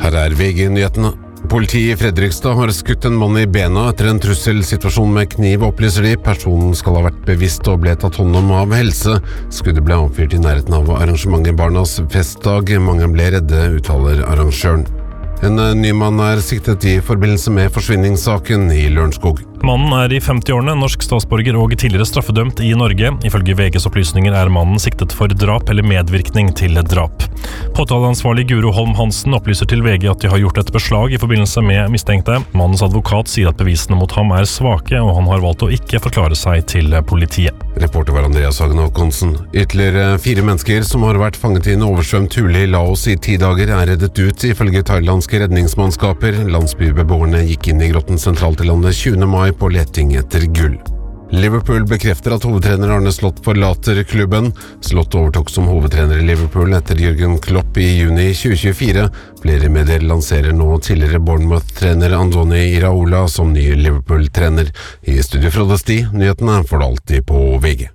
Her VG-nyhetene. Politiet I Fredrikstad har skutt en mann I bena etter en trusselsituasjon med kniv, opplyser de. Personen skal ha vært bevisst og ble tatt hånd om av helse. Skuddet ble avfyrt I nærheten av arrangementet Barnas festdag. Mange ble redde, uttaler arrangøren. En ny mann siktet I forbindelse med forsvinningssaken I Lørenskog. Mannen I 50-årene, norsk statsborger og tidligere straffedømt I Norge. Ifølge VGs opplysninger mannen siktet for drap eller medvirkning til drap. Påtaleansvarlig Guro Holm Hansen opplyser til VG at de har gjort et beslag I forbindelse med mistenkte. Mannens advokat sier at bevisene mot ham svake, og han har valgt å ikke forklare seg til politiet. Reporter var Andreas Hagen Håkonsen. Ytterligere 4 mennesker som har vært fanget I en oversvømt hule I Laos I 10 dager reddet ut, ifølge thailandske redningsmannskaper. Landsbybeboerne gikk inn I grotten sentralt I landet 20. mai på leting etter gull. Liverpool bekrefter at hovedtrener Arne Slott forlater klubben. Slott overtok som hovedtrener I Liverpool etter Jürgen Klopp I juni 2024. Flere medier lanserer nå tidligere Bournemouth-trener Andoni Iraola som ny Liverpool-trener. I studio Frode Sti, nyhetene får du alltid på VG.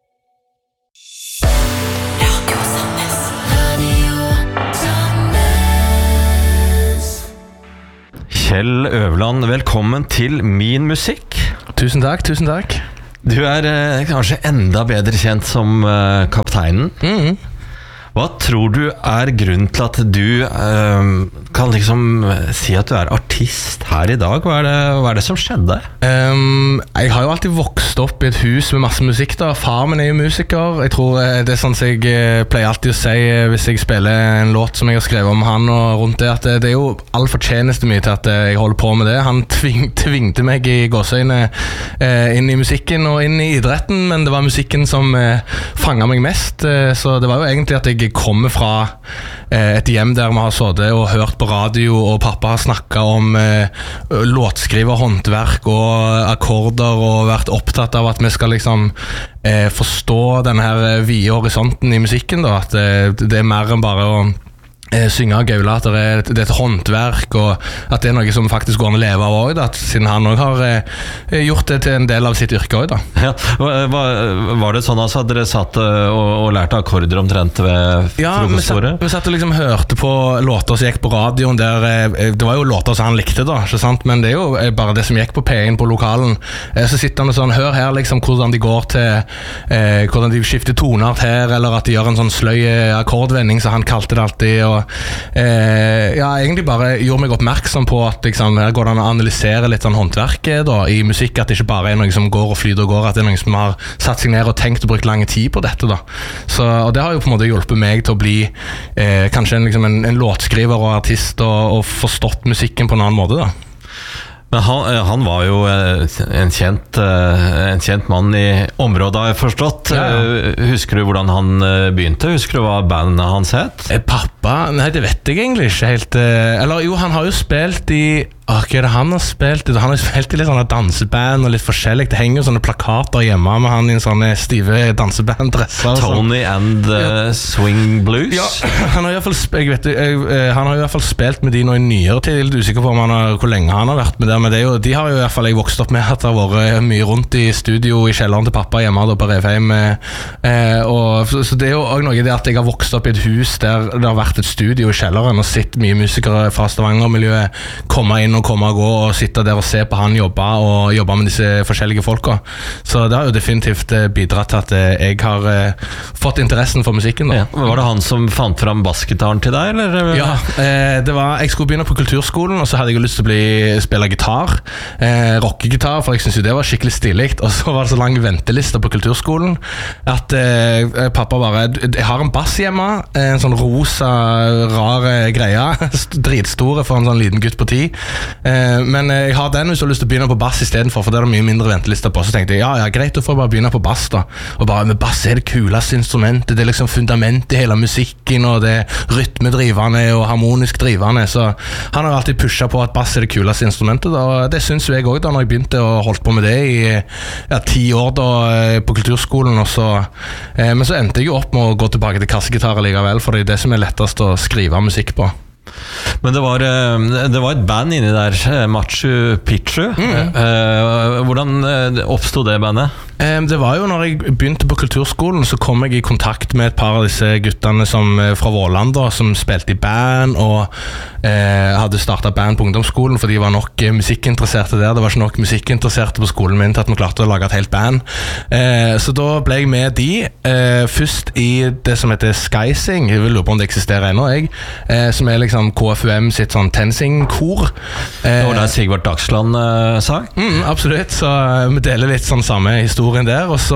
Kjell Øverland, velkommen til Min Musikk. Tusen takk, tusen takk. Du kanskje enda bedre kjent som kapteinen. Hva tror du grunnen til at du kan liksom si at du artist her I dag? Hva det som skjedde? Jeg har jo alltid vokst opp I et hus med masse musikk da. Far min jo musiker. Jeg tror det sånn som jeg pleier alltid å si hvis jeg spiller en låt som jeg har skrevet om han og rundt det, at det jo all fortjeneste mye til at jeg holder på med det. Han tvingte meg I gåseøyne inn I musikken og inn I idretten, men det var musikken som fanget meg mest. Så det var jo egentlig at jeg kommer fra et hjem der vi har sittet og hørt på radio, og pappa har snakket om låtskriver, håndverk og akkorder, og vært opptatt av at vi skal liksom forstå denne her vide horisonten I musikken da, at det mer enn bare å synge og gaule, at det et håndverk, og at det noe som faktisk går an å leve av også, da, siden han også har gjort det til en del av sitt yrke også, da. Ja, var det sånn altså at dere satt og lærte akkorder omtrent ved frokostbordet? Ja, vi satt og liksom hørte på låter som gikk på radioen der, det var jo låter som han likte da, ikke sant? Men det jo bare det som gikk på P1 på lokalen. Så sitter han og sånn, hør her liksom hvordan de går til, hvordan de skifter tonart her, eller at de gjør en sånn sløy akkordvending, så han kalte det alltid, og egentlig bare gjorde meg oppmerksom på at liksom, her går det an å analysere litt sånn håndverk da, I musikk, at det ikke bare noe som går og flyter og går, at det noe som har satt seg ned og tenkt og brukt lang tid på dette da. Så, og det har jo på en måte hjulpet meg til å bli kanskje en låtskriver og artist og forstått musikken på en annen måte da. Men han var jo en kjent mann I området, har jeg forstått. Ja. Husker du hvordan han begynte? Husker du hva bandet hans het? Pappa? Nei, det vet jeg egentlig ikke helt. Eller jo, han har jo spilt I... Hva det han har spilt? Han har spilt I litt sånne danseband og litt forskjellig. Det henger jo sånne plakater hjemme med han I en sånne stive danseband-dresser. Tony and Swing Blues? Ja, han har I hvert fall spilt med de nå I nyere tid. Jeg er litt usikker på hvor lenge han har vært med der, men det jo, de har jo I hvert fall jeg vokst opp med at det har vært mye rundt I studio I kjelleren til pappa hjemme da på Revheim. Så det jo også noe I det at jeg har vokst opp I et hus der det har vært et studio I kjelleren og sett mye musikere fra Stavanger-miljøet komme inn og komme og gå og sitte der og se på han jobbe med disse forskjellige folka. Så det har jo definitivt bidratt til at jeg har fått interessen for musikken da. Ja. Var det han som fant fram bassgitaren til deg, eller? Ja, jeg skulle begynne på kulturskolen, og så hadde jeg jo lyst til å spille gitar, rockegitar, for jeg synes jo det var skikkelig stiligt, og så var det så lang venteliste på kulturskolen, at pappa bare, jeg har en bass hjemme, en sånn rosa, rar greie, dritstore for en sånn liten gutt på 10, men jeg har den hvis du har lyst til å begynne på bass I stedet for det det mye mindre ventelister på, så tenkte jeg, ja, greit, du får bare begynne på bass da, og bare med bass det kuleste instrumentet, det liksom fundamentet I hele musikken, og det rytmedrivende og harmonisk drivende, så han har alltid pushet på at bass det kuleste instrumentet, og det synes jo jeg også da, når jeg begynte å holde på med det I 10 år da, på kulturskolen, og så, men så endte jeg jo opp med å gå tilbake til kassegitar likevel, for det det som lettest å skrive musikk på. Men det var et band inni der, Machu Picchu. Hvordan oppstod det bandet? Det var jo når jeg begynte på kulturskolen, så kom jeg i kontakt med et par av disse guttene fra Våland da, som spilte i band og hadde startet band på ungdomsskolen, for de var nok musikkinteresserte der. Det var ikke nok musikkinteresserte på skolen min til at vi klarte å lage et helt band. Så da ble jeg med de, først i det som heter Skysing, jeg vil lure på om det eksisterer ennå, som liksom KFUM sitt sånn TenSing-kor. Det var der Sigvart Dagsland sa? Absolutt, så vi deler litt sånn samme historien der, og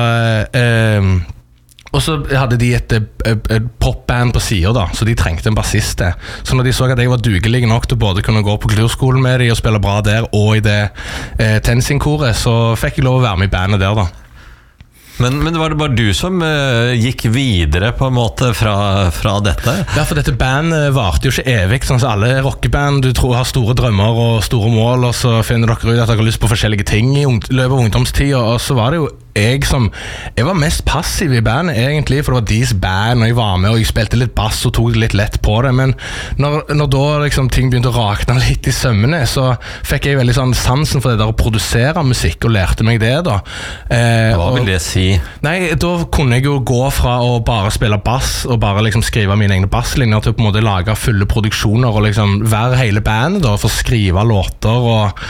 så hadde de et popband på siden da, så de trengte en bassiste. Så når de så at jeg var dugelig nok til både kunne gå på kulturskolen med de og spille bra der, og i det TenSing-koret, så fikk jeg lov å være med i bandet der da. Men var det bare du som gikk videre på en måte fra dette? Ja, for dette bandet varte jo ikke evig, sånn som alle rockeband. Du tror har store drømmer og store mål, og så finner dere ut at dere har lyst på forskjellige ting i løpet av ungdomstiden, og så var det jo jeg var mest passiv i bandet egentlig, for det var deres band, og jeg var med og jeg spilte litt bass og tok litt lett på det, men når da liksom ting begynte å rakne litt i sømmene, så fikk jeg veldig sånn sansen for det der å produsere musikk, og lærte meg det da. Hva vil det si? Nei, da kunne jeg jo gå fra å bare spille bass, og bare liksom skrive mine egne basslinjer, til å på en måte lage fulle produksjoner, og liksom være hele bandet da, for å skrive låter, og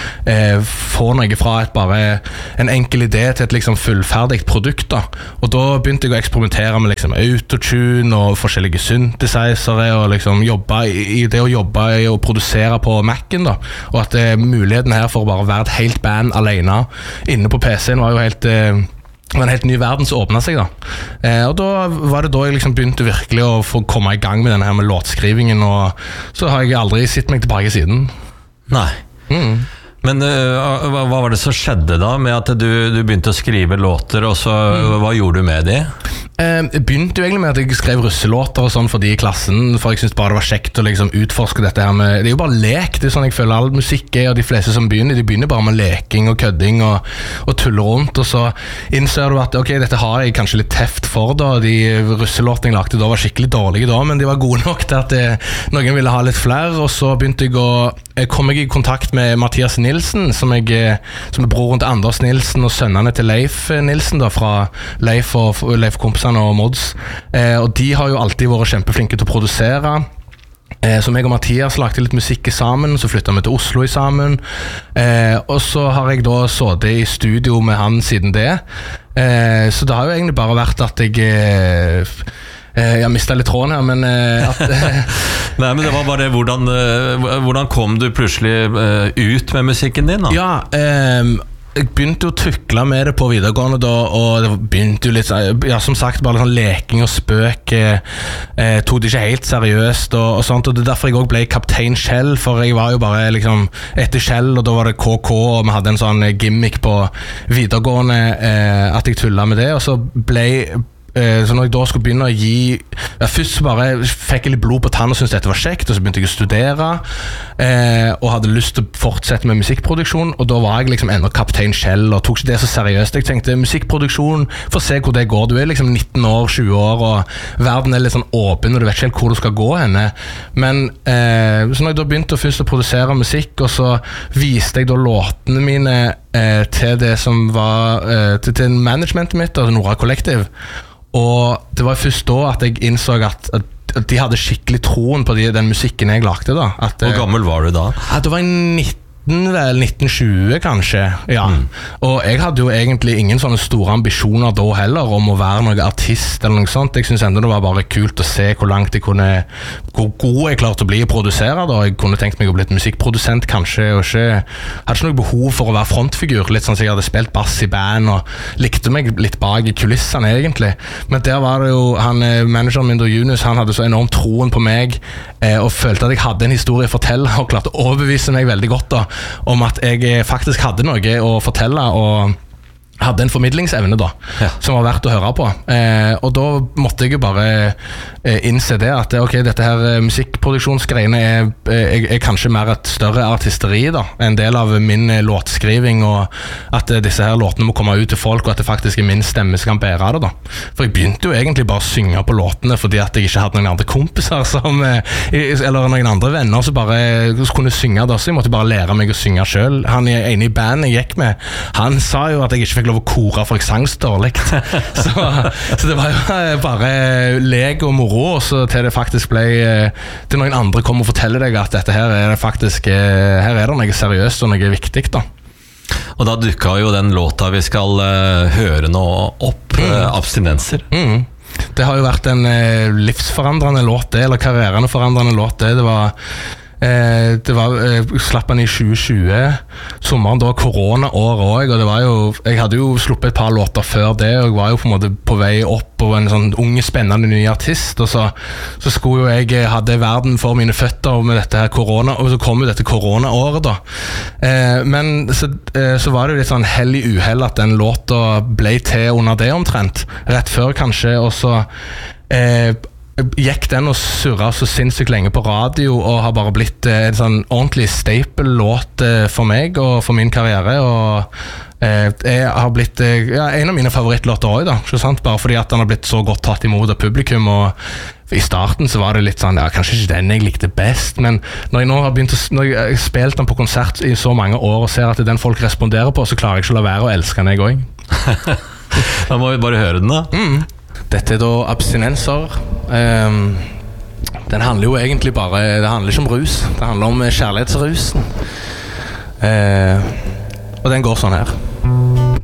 få noe fra bare en enkel idé til et liksom fullferdig produkt da. Og da begynte jeg å eksperimentere med liksom autotune og forskjellige synthesizere, og liksom jobbe i det å jobbe i å produsere på Mac'en da. Og at muligheten her for å bare være et helt band alene inne på PC-en var jo helt var en helt ny verden som åpnet seg da. Og da var det da jeg liksom begynte virkelig å få komme i gang med denne her med låtskrivingen, og så har jeg aldri sett meg tilbake siden. Nei. Men hva var det som skjedde da med at du begynte å skrive låter, og så hva gjorde du med de? Jeg begynte jo egentlig med at jeg skrev russelåter og sånn for de i klassen, for jeg synes bare det var kjekt å liksom utforske dette her med, det er jo bare lek, det er sånn jeg føler all musikk og de fleste som begynner, de begynner bare med leking og kødding og tuller rundt, og så innser du at ok, dette har jeg kanskje litt teft for da, de russelåtene jeg lagde da var skikkelig dårlige da, men de var gode nok til at noen ville ha litt flere, og så begynte kom jeg i kontakt med Mathias Nilsen, som er broren til Anders Nilsen og sønnene til Leif Nilsen da, fra Leif kompisene og Mods, og de har jo alltid vært kjempeflinke til å produsere. Så jeg og Mathias lagde litt musikk sammen, så flyttet vi til Oslo sammen, og så har jeg da sittet i studio med han siden det, så det har jo egentlig bare vært at jeg mistet litt tråden her, men Nei, men det var bare hvordan kom du plutselig ut med musikken din da? Ja, jeg begynte jo å tukle med det på videregående da, og det begynte jo litt, ja, som sagt, bare sånn leking og spøk, tok det ikke helt seriøst og sånt, og det er derfor jeg også ble kaptein Kjell, for jeg var jo bare liksom etter Kjell, og da var det KK, og vi hadde en sånn gimmick på videregående, at jeg tullet med det, og så så når jeg da skulle begynne å gi først så bare fikk jeg litt blod på tann og syntes dette var kjekt, og så begynte jeg å studere og hadde lyst til å fortsette med musikkproduksjon, og da var jeg liksom enda kaptein Kjell og tok ikke det så seriøst. Jeg tenkte musikkproduksjon, for å se hvor det går, du er liksom 19 år, 20 år og verden er litt sånn åpen og du vet ikke helt hvor du skal gå henne, men så når jeg da begynte først å produsere musikk, og så viste jeg da låtene mine til det som var til managementet mitt, altså Nora Kollektiv, og det var først da at jeg innså at de hadde skikkelig troen på den musikken jeg lagde da. Hvor gammel var du da? At det var 1920 kanskje, ja. Og jeg hadde jo egentlig ingen sånne store ambisjoner da heller om å være noen artist eller noe sånt. Jeg synes enda det var bare kult å se hvor langt jeg hvor god jeg klarte å bli å produsere da. Jeg kunne tenkt meg å bli et musikkprodusent kanskje, og hadde ikke noe behov for å være frontfigur, litt sånn som jeg hadde spilt bass i band og likte meg litt bak i kulissene egentlig. Men der var det jo, manageren min da, Junus, han hadde så enormt troen på meg og følte at jeg hadde en historie å fortelle, og klarte å overbevise meg veldig godt da om at jeg faktisk hadde noe å fortelle, og hadde en formidlingsevne da, som var verdt å høre på. Og da måtte jeg jo bare innse det, at ok, dette her musikkproduksjonsgreiene er kanskje mer et større artisteri da, en del av min låtskriving, og at disse her låtene må komme ut til folk, og at det faktisk er min stemme som kan bære det da. For jeg begynte jo egentlig bare å synge på låtene, fordi at jeg ikke hadde noen andre kompiser eller noen andre venner som bare kunne synge da, så jeg måtte bare lære meg å synge selv. Han ene i bandet jeg gikk med, han sa jo at jeg ikke fikk lov å kore for jeg sang så dårlig. så det var jo bare lek og moro, og så til det faktisk ble til noen andre kom og forteller deg at dette her er det faktisk, her er det noe seriøst og noe viktig da. Og da dukket jo den låta vi skal høre nå opp, Abstinenser. Det har jo vært en livsforandrende låt det, eller karrierende forandrende låt det var slapp han i 2020 sommeren, da korona-år også, og det var jo, jeg hadde jo sluppet et par låter før det, og jeg var jo på en måte på vei opp og en sånn unge, spennende ny artist, og så skulle jo jeg hadde verden for mine føtter med dette her korona, og så kom jo dette korona-året da. Men så var det jo litt sånn hell i uhell at den låta ble til under det omtrent, rett før kanskje, og så gikk den og surret så sinnssykt lenge på radio og har bare blitt en sånn ordentlig staple-låt for meg og for min karriere, og jeg har blitt en av mine favorittlåter også da, ikke sant? Bare fordi at den har blitt så godt tatt imot av publikum, og i starten så var det litt sånn, kanskje ikke den jeg likte best, men når jeg nå har når jeg har spilt den på konsert i så mange år og ser at det er den folk responderer på, så klarer jeg ikke å la være å elske den jeg også. Da må vi bare høre den da. Dette er da Abstinenser. Den handler jo egentlig bare, det handler ikke om rus, det handler om kjærlighetsrusen. Og den går sånn her.